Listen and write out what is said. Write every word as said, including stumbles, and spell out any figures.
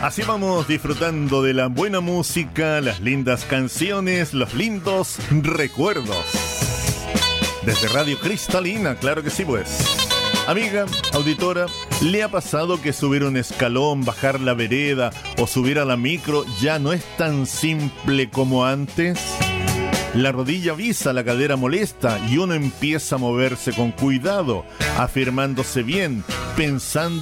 Así vamos disfrutando de la buena música, las lindas canciones, los lindos recuerdos. Desde Radio Cristalina, claro que sí pues. Amiga, auditora, ¿le ha pasado que subir un escalón, bajar la vereda o subir a la micro ya no es tan simple como antes? La rodilla avisa, la cadera molesta y uno empieza a moverse con cuidado, afirmándose bien, pensando